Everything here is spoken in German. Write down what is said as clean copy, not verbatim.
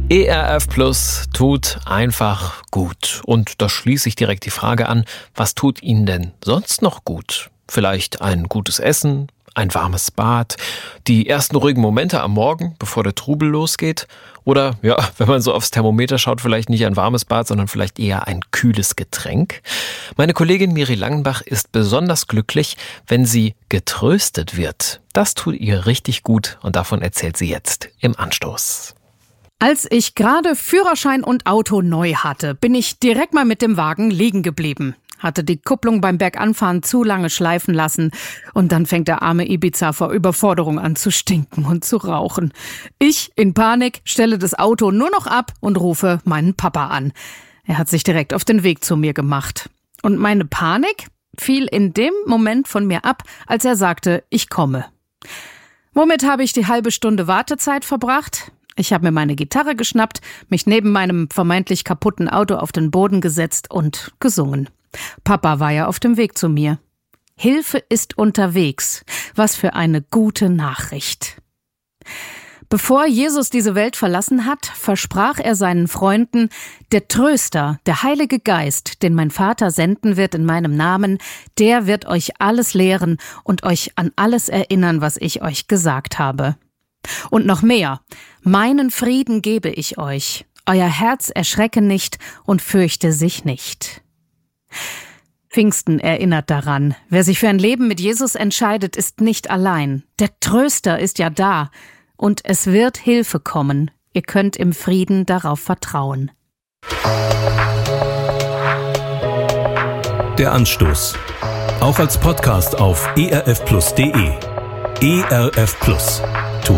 ERF Plus tut einfach gut. Und da schließe ich direkt die Frage an, was tut Ihnen denn sonst noch gut? Vielleicht ein gutes Essen, ein warmes Bad, die ersten ruhigen Momente am Morgen, bevor der Trubel losgeht? Oder, ja, wenn man so aufs Thermometer schaut, vielleicht nicht ein warmes Bad, sondern vielleicht eher ein kühles Getränk? Meine Kollegin Miri Langenbach ist besonders glücklich, wenn sie getröstet wird. Das tut ihr richtig gut und davon erzählt sie jetzt im Anstoß. Als ich gerade Führerschein und Auto neu hatte, bin ich direkt mal mit dem Wagen liegen geblieben. Hatte die Kupplung beim Berganfahren zu lange schleifen lassen und dann fängt der arme Ibiza vor Überforderung an zu stinken und zu rauchen. Ich, in Panik, stelle das Auto nur noch ab und rufe meinen Papa an. Er hat sich direkt auf den Weg zu mir gemacht. Und meine Panik fiel in dem Moment von mir ab, als er sagte, ich komme. Womit habe ich die halbe Stunde Wartezeit verbracht? Ich habe mir meine Gitarre geschnappt, mich neben meinem vermeintlich kaputten Auto auf den Boden gesetzt und gesungen. Papa war ja auf dem Weg zu mir. Hilfe ist unterwegs. Was für eine gute Nachricht. Bevor Jesus diese Welt verlassen hat, versprach er seinen Freunden, der Tröster, der Heilige Geist, den mein Vater senden wird in meinem Namen, der wird euch alles lehren und euch an alles erinnern, was ich euch gesagt habe. Und noch mehr, meinen Frieden gebe ich euch. Euer Herz erschrecke nicht und fürchte sich nicht. Pfingsten erinnert daran, wer sich für ein Leben mit Jesus entscheidet, ist nicht allein. Der Tröster ist ja da und es wird Hilfe kommen. Ihr könnt im Frieden darauf vertrauen. Der Anstoß. Auch als Podcast auf erfplus.de. ERF Plus.